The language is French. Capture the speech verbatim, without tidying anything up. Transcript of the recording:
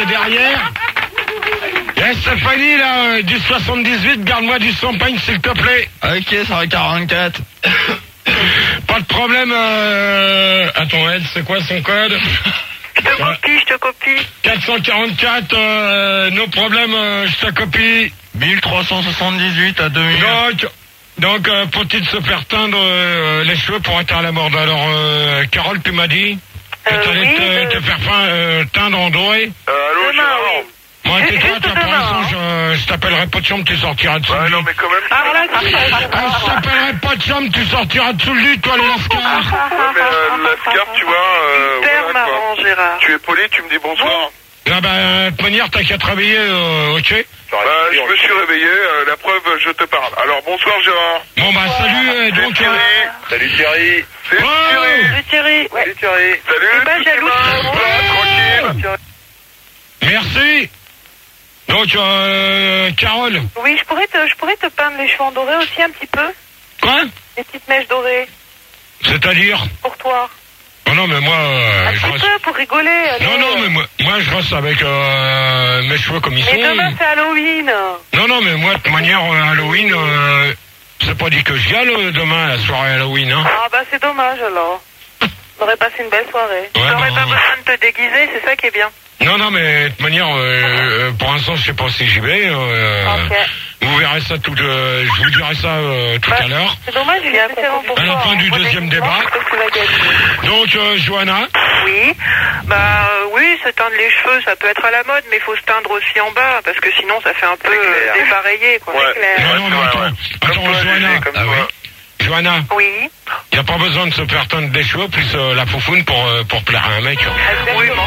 c'est derrière. Eh, Stéphanie, là, euh, du soixante-dix-huit, garde-moi du champagne, s'il te plaît. Ok, ça va quarante-quatre. Pas de problème, euh... Attends, elle, c'est quoi son code? Je te copie, je te copie. quatre cent quarante-quatre, euh, nos problèmes, euh, je te copie. mille trois cent soixante-dix-huit à deux mille. Donc, donc euh, faut-il se faire teindre euh, les cheveux pour être à la mode? Alors, euh, Carole, tu m'as dit que Euh, tu allais oui, te, euh, te faire fin, euh, teindre en doré. Euh, allô, Demain, Gérard. oui. Moi, Juste- tais-toi, juste toi, pour demain, l'instant, hein. je, je t'appellerai pas de chambre, tu sortiras dessous Ouais, le non, lit. mais quand même. Ah, voilà, Ah, je t'appellerai pas de chambre, tu sortiras dessous le lit, toi, le lascar. Ouais, mais euh, Lascar, tu vois. Euh, Super voilà, quoi. marrant, Gérard. Tu es poli, tu me dis bonsoir. Ah bah, de toute manière, t'as qu'à travailler, euh, ok? Bah, je me suis réveillé, euh, la preuve, je te parle. Alors, bonsoir, Gérard. Bon bah, salut, euh, donc... Thierry. euh, Salut, Thierry. C'est Oh Thierry. Salut Thierry. Ouais. Salut, Thierry. Salut. Eh ben, jaloux. Voilà, tranquille. Merci. Donc, euh, Carole. Oui, je pourrais te, je pourrais te peindre les cheveux en doré aussi un petit peu. Quoi? Des petites mèches dorées C'est-à-dire? pour toi. Oh non, mais moi, euh, Un je petit reste... peu pour rigoler. allez. Non, non, mais moi, moi je reste avec euh, mes cheveux comme ils Mais sont. demain c'est Halloween. Non, non, mais moi, de toute manière, euh, Halloween, euh, c'est pas dit que je viens euh, demain, la soirée Halloween, hein. Ah bah c'est dommage alors. On aurait passé une belle soirée. Ouais, T'aurais non. pas besoin de te déguiser, c'est ça qui est bien. Non, non, mais de toute manière, euh, euh, pour l'instant, je sais pas si j'y vais. Euh, Ok. Vous verrez ça tout, euh, je vous dirai ça euh, tout Bah, à l'heure. C'est dommage, il est spécialement pour À la toi. fin du Pour deuxième déguisement, débat. je sais que tu vas gagner. Donc, euh, Johanna, Oui, bah euh, oui, se teindre les cheveux, ça peut être à la mode, mais il faut se teindre aussi en bas, parce que sinon ça fait un peu clair. euh, dépareillé, quoi. Ouais. C'est clair. non, non, mais ouais, attends, ouais. attends, Comme toi, Johanna, Gégé, comme ah toi. oui. Johanna, Oui. il n'y a pas besoin de se faire teindre des cheveux, plus euh, la foufoune pour, euh, pour plaire à un mec. Oui,